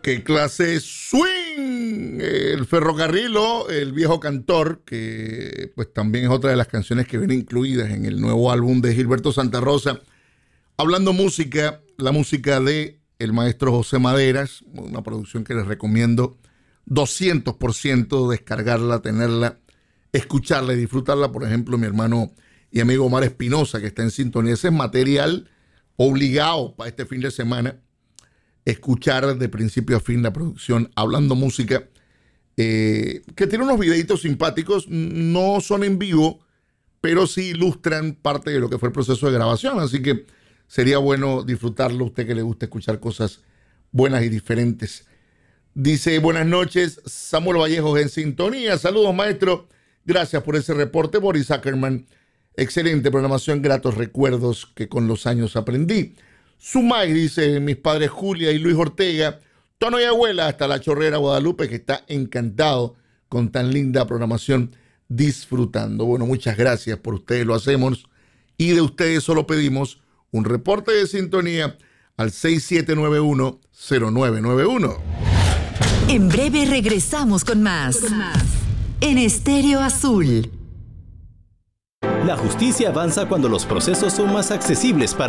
Qué clase swing. El ferrocarrilo, el viejo cantor, que pues también es otra de las canciones que vienen incluidas en el nuevo álbum de Gilberto Santa Rosa. Hablando música, la música de el maestro José Maderas, una producción que les recomiendo 200% descargarla, tenerla, escucharla y disfrutarla. Por ejemplo, mi hermano y amigo Omar Espinosa, que está en sintonía. Ese es material obligado para este fin de semana. Escuchar de principio a fin la producción Hablando Música, que tiene unos videitos simpáticos, no son en vivo, pero sí ilustran parte de lo que fue el proceso de grabación, así que sería bueno disfrutarlo, usted que le gusta escuchar cosas buenas y diferentes. Dice, buenas noches, Samuel Vallejo en sintonía, saludos maestro, gracias por ese reporte, Boris Ackerman, excelente programación, gratos recuerdos que con los años aprendí. Sumay, dice, mis padres Julia y Luis Ortega, Tono y abuela, hasta la Chorrera Guadalupe, que está encantado con tan linda programación, disfrutando. Bueno, muchas gracias por ustedes, lo hacemos, y de ustedes solo pedimos un reporte de sintonía al 6791-0991. En breve regresamos con más. En Estéreo Azul. La justicia avanza cuando los procesos son más accesibles para